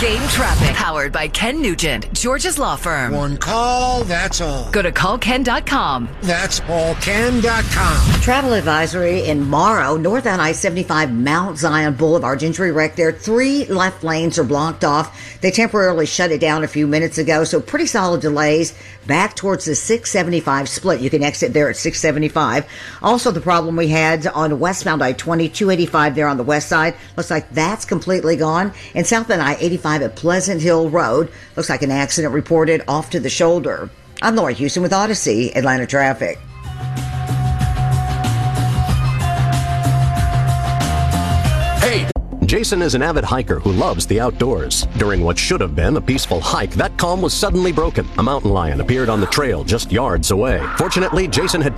Game traffic. Powered by Ken Nugent, George's law firm. One call, that's all. Go to callken.com. That's allken.com. Travel advisory in Morrow, north on I-75 Mount Zion Boulevard. Injury wreck there. 3 left lanes are blocked off. They temporarily shut it down a few minutes ago, so pretty solid delays back towards the 675 split. You can exit there at 675. Also, the problem we had on westbound I-20, 285 there on the west side. Looks like that's completely gone. And southbound I-85 at Pleasant Hill Road. Looks like an accident reported off to the shoulder. I'm Laura Houston with Odyssey Atlanta Traffic. Hey! Jason is an avid hiker who loves the outdoors. During what should have been a peaceful hike, that calm was suddenly broken. A mountain lion appeared on the trail just yards away. Fortunately, Jason had